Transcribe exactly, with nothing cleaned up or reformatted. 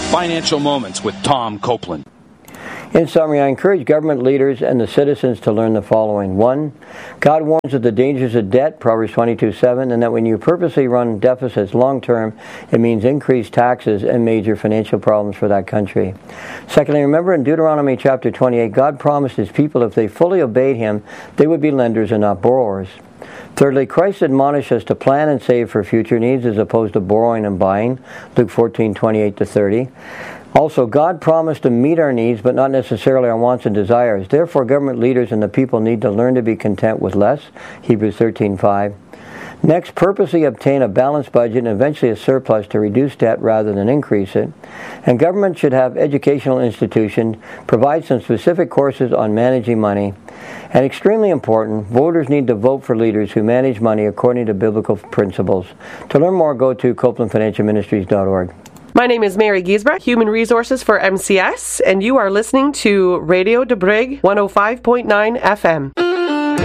Financial Moments with Tom Copeland. In summary, I encourage government leaders and the citizens to learn the following. One, God warns of the dangers of debt, Proverbs twenty-two seven, and that when you purposely run deficits long term, it means increased taxes and major financial problems for that country. Secondly, remember in Deuteronomy chapter twenty-eight, God promised his people if they fully obeyed him, they would be lenders and not borrowers. Thirdly, Christ admonished us to plan and save for future needs as opposed to borrowing and buying, Luke fourteen twenty-eight to thirty. Also, God promised to meet our needs, but not necessarily our wants and desires. Therefore, government leaders and the people need to learn to be content with less, Hebrews thirteen five. Next, purposely obtain a balanced budget and eventually a surplus to reduce debt rather than increase it. And government should have educational institutions, provide some specific courses on managing money. And extremely important, voters need to vote for leaders who manage money according to biblical principles. To learn more, go to copeland financial ministries dot org. My name is Mary Giesbrecht, Human Resources for M C S, and you are listening to Radio De Brig one oh five point nine F M.